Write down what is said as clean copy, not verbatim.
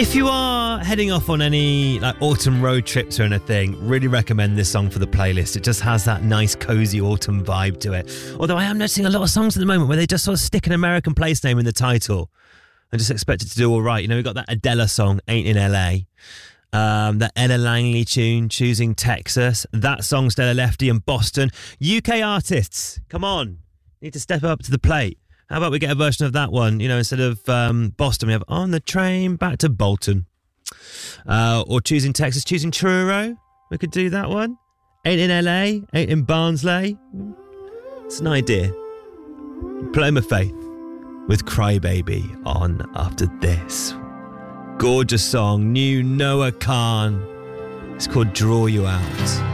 If you are heading off on any like autumn road trips or anything, really recommend this song for the playlist. It just has that nice cozy autumn vibe to it. Although I am noticing a lot of songs at the moment where they just sort of stick an American place name in the title and just expect it to do all right. You know, we've got that Adele song, Ain't in LA. That Ella Langley tune, Choosing Texas. That song, Stella Lefty and Boston. UK artists, come on. Need to step up to the plate. How about we get a version of that one? You know, instead of Boston, we have On the Train Back to Bolton. Or Choosing Texas, Choosing Truro. We could do that one. Ain't in LA, Ain't in Barnsley. It's an idea. Play My Faith with Crybaby on after this. Gorgeous song, new Noah Khan. It's called Draw You Out.